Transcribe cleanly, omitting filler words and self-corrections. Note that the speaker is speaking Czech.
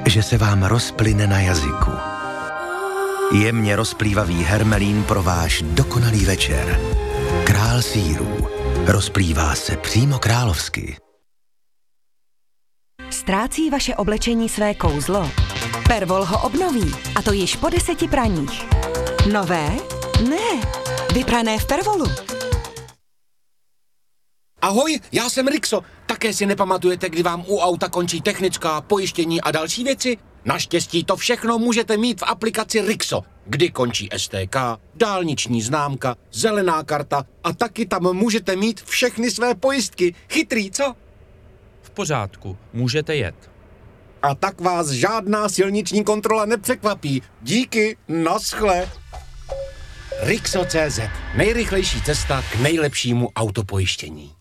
že se vám rozplyne na jazyku. Jemně rozplývavý hermelín pro váš dokonalý večer. Král sýrů. Rozplývá se přímo královsky. Ztrácí vaše oblečení své kouzlo? Pervol ho obnoví, a to již po 10 praních. Nové? Ne, vyprané v Pervolu. Ahoj, já jsem Rixo. Také si nepamatujete, kdy vám u auta končí technická, pojištění a další věci? Naštěstí to všechno můžete mít v aplikaci Rixo, kdy končí STK, dálniční známka, zelená karta a taky tam můžete mít všechny své pojistky. Chytrý, co? V pořádku, můžete jet. A tak vás žádná silniční kontrola nepřekvapí. Díky, naschle. Rixo.cz. Nejrychlejší cesta k nejlepšímu autopojištění.